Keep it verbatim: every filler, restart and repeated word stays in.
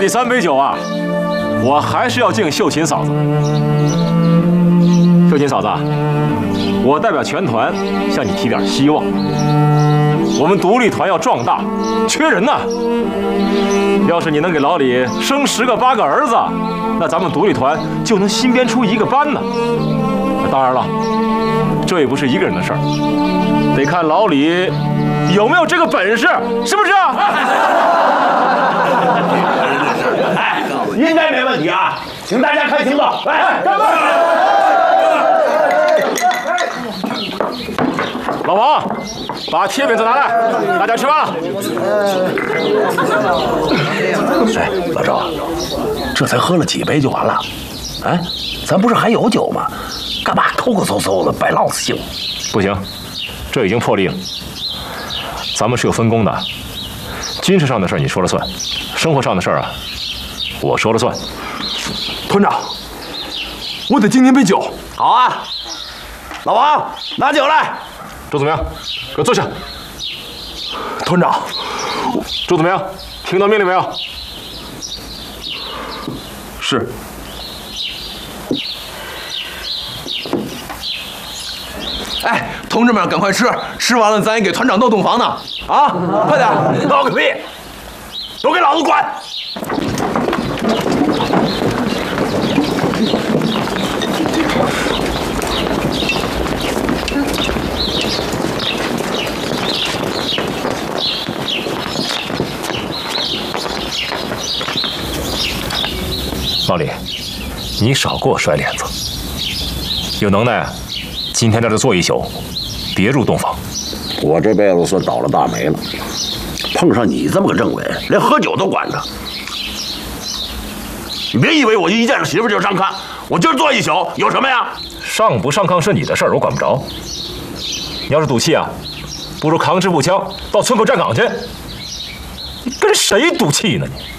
第三杯酒啊，我还是要敬秀琴嫂子。秀琴嫂子，我代表全团向你提点希望。我们独立团要壮大，缺人呐。要是你能给老李生十个八个儿子，那咱们独立团就能新编出一个班呢。当然了，这也不是一个人的事儿，得看老李有没有这个本事，是不是啊？ 哎，应该没问题啊，请大家开行动，来，干杯！ 老王，把铁饼子拿来，大家吃饭了。 哎，老赵，这才喝了几杯就完了？哎，咱不是还有酒吗？干嘛抠抠搜搜的，摆老子兴？ 不行，这已经破例了。咱们是有分工的，军事上的事儿你说了算，生活上的事儿啊，我说了算。 团长，我得敬您杯酒。 好啊，老王拿酒来。 周子明，给我坐下。 团长， 周子明，听到命令没有？ 是。 哎，同志们，赶快吃，吃完了咱也给团长弄洞房呢。啊，快点！ 闹个屁！都给老子滚！ 老李，你少给我甩脸子。有能耐，今天在这坐一宿，别入洞房。 我这辈子算倒了大霉了，碰上你这么个政委，连喝酒都管着。你别以为我一见着媳妇就上炕，我今儿坐一宿有什么呀？ 上不上炕是你的事儿，我管不着。你要是赌气啊，不如扛支步枪到村口站岗去。你跟谁赌气呢你？